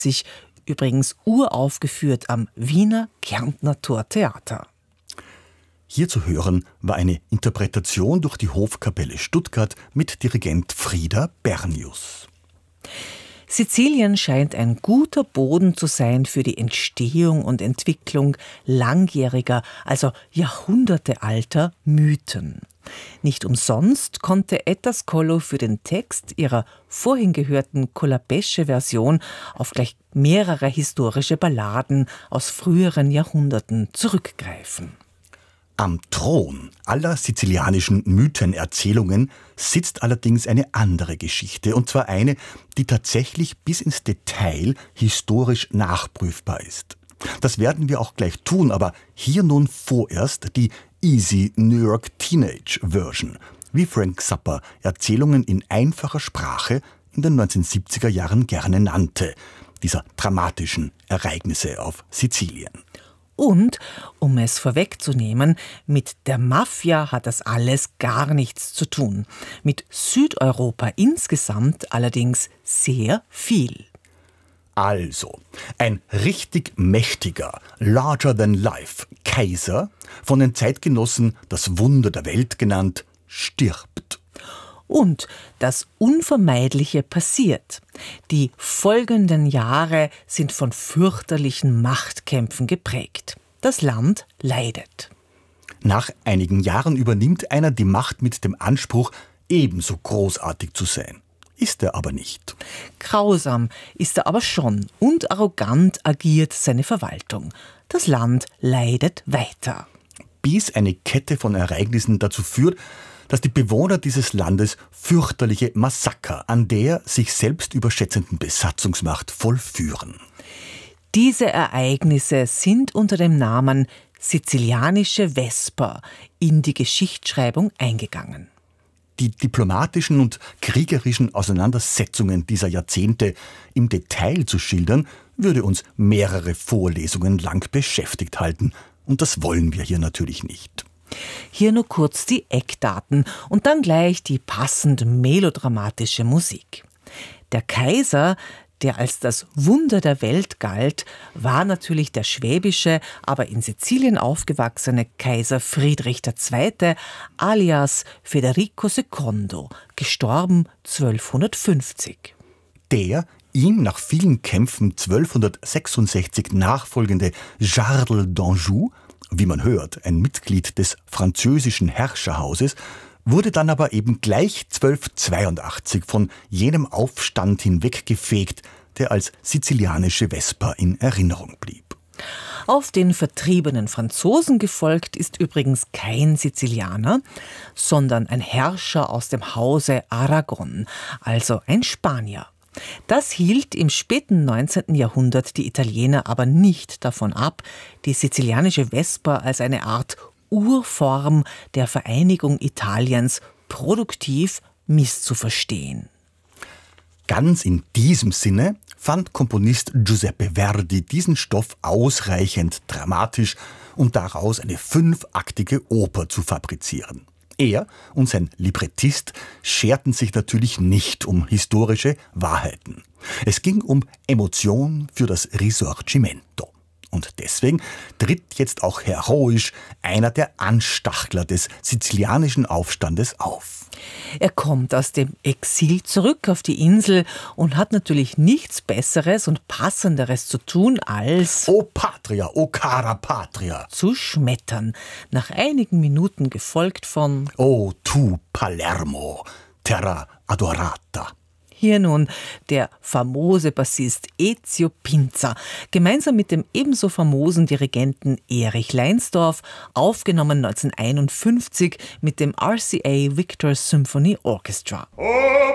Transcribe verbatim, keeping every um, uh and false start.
sich übrigens uraufgeführt am Wiener Kärntner Tortheater. Hier zu hören war eine Interpretation durch die Hofkapelle Stuttgart mit Dirigent Frieder Bernius. Sizilien scheint ein guter Boden zu sein für die Entstehung und Entwicklung langjähriger, also jahrhundertealter Mythen. Nicht umsonst konnte Etta Scollo für den Text ihrer vorhin gehörten Colapesce-Version auf gleich mehrere historische Balladen aus früheren Jahrhunderten zurückgreifen. Am Thron aller sizilianischen Mythenerzählungen sitzt allerdings eine andere Geschichte, und zwar eine, die tatsächlich bis ins Detail historisch nachprüfbar ist. Das werden wir auch gleich tun, aber hier nun vorerst die Easy New York Teenage Version, wie Frank Zappa Erzählungen in einfacher Sprache in den neunzehnhundertsiebziger Jahren gerne nannte, dieser dramatischen Ereignisse auf Sizilien. Und, um es vorwegzunehmen, mit der Mafia hat das alles gar nichts zu tun. Mit Südeuropa insgesamt allerdings sehr viel. Also, ein richtig mächtiger, larger-than-life Kaiser, von den Zeitgenossen das Wunder der Welt genannt, stirbt. Und das Unvermeidliche passiert. Die folgenden Jahre sind von fürchterlichen Machtkämpfen geprägt. Das Land leidet. Nach einigen Jahren übernimmt einer die Macht mit dem Anspruch, ebenso großartig zu sein. Ist er aber nicht. Grausam ist er aber schon und arrogant agiert seine Verwaltung. Das Land leidet weiter. Bis eine Kette von Ereignissen dazu führt, dass die Bewohner dieses Landes fürchterliche Massaker an der sich selbst überschätzenden Besatzungsmacht vollführen. Diese Ereignisse sind unter dem Namen Sizilianische Vesper in die Geschichtsschreibung eingegangen. Die diplomatischen und kriegerischen Auseinandersetzungen dieser Jahrzehnte im Detail zu schildern, würde uns mehrere Vorlesungen lang beschäftigt halten. Und das wollen wir hier natürlich nicht. Hier nur kurz die Eckdaten und dann gleich die passend melodramatische Musik. Der Kaiser, der als das Wunder der Welt galt, war natürlich der schwäbische, aber in Sizilien aufgewachsene Kaiser Friedrich der Zweite, alias Federico Secondo, gestorben zwölfhundertfünfzig. Der ihm nach vielen Kämpfen zwölfhundertsechsundsechzig nachfolgende Charles d'Anjou, wie man hört, ein Mitglied des französischen Herrscherhauses, wurde dann aber eben gleich zwölfhundertzweiundachtzig von jenem Aufstand hinweggefegt, der als sizilianische Vesper in Erinnerung blieb. Auf den vertriebenen Franzosen gefolgt ist übrigens kein Sizilianer, sondern ein Herrscher aus dem Hause Aragon, also ein Spanier. Das hielt im späten neunzehnten Jahrhundert die Italiener aber nicht davon ab, die sizilianische Vesper als eine Art Urform der Vereinigung Italiens produktiv misszuverstehen. Ganz in diesem Sinne fand Komponist Giuseppe Verdi diesen Stoff ausreichend dramatisch, um daraus eine fünfaktige Oper zu fabrizieren. Er und sein Librettist scherten sich natürlich nicht um historische Wahrheiten. Es ging um Emotion für das Risorgimento. Und deswegen tritt jetzt auch heroisch einer der Anstachler des sizilianischen Aufstandes auf. Er kommt aus dem Exil zurück auf die Insel und hat natürlich nichts Besseres und Passenderes zu tun, als O Patria, o cara Patria zu schmettern. Nach einigen Minuten gefolgt von O tu Palermo, terra adorata. Hier nun der famose Bassist Ezio Pinza, gemeinsam mit dem ebenso famosen Dirigenten Erich Leinsdorf, aufgenommen neunzehnhunderteinundfünfzig mit dem R C A Victor Symphony Orchestra.